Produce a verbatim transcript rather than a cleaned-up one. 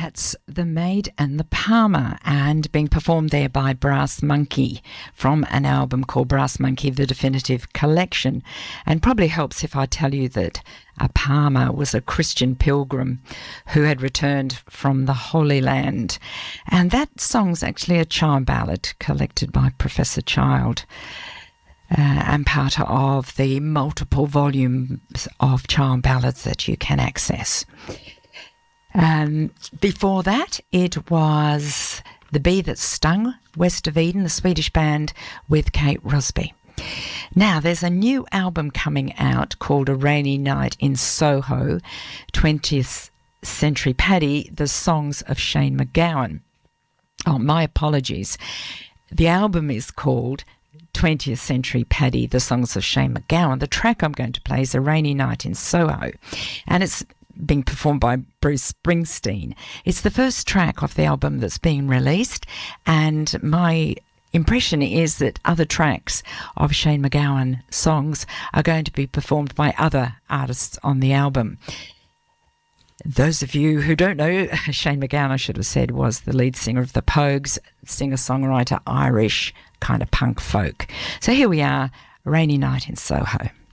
That's The Maid and the Palmer, and being performed there by Brass Monkey from an album called Brass Monkey, The Definitive Collection. And probably helps if I tell you that a Palmer was a Christian pilgrim who had returned from the Holy Land. And that song's actually a child ballad collected by Professor Child. Uh, and part of the multiple volumes of child ballads that you can access. Um, before that, it was The Bee That Stung, West of Eden, the Swedish band with Kate Rosby. Now, there's a new album coming out called A Rainy Night in Soho, twentieth Century Paddy, the songs of Shane MacGowan. Oh, my apologies. The album is called twentieth Century Paddy, the songs of Shane MacGowan. The track I'm going to play is A Rainy Night in Soho, and it's being performed by Bruce Springsteen. It's the first track off the album that's being released, and my impression is that other tracks of Shane MacGowan songs are going to be performed by other artists on the album. Those of you who don't know, Shane MacGowan, I should have said, was the lead singer of the Pogues, singer-songwriter, Irish kind of punk folk. So here we are, A Rainy Night in Soho.